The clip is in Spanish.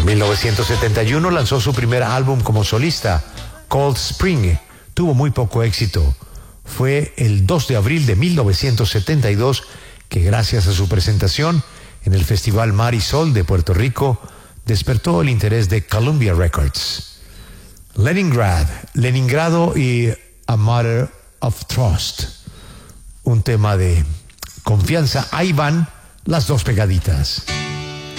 1971 lanzó su primer álbum como solista, Cold Spring. Tuvo muy poco éxito. Fue el 2 de abril de 1972 que, gracias a su presentación en el Festival Mar y Sol de Puerto Rico, despertó el interés de Columbia Records. Leningrado y A Matter of Trust, un tema de confianza. Ahí van las dos pegaditas.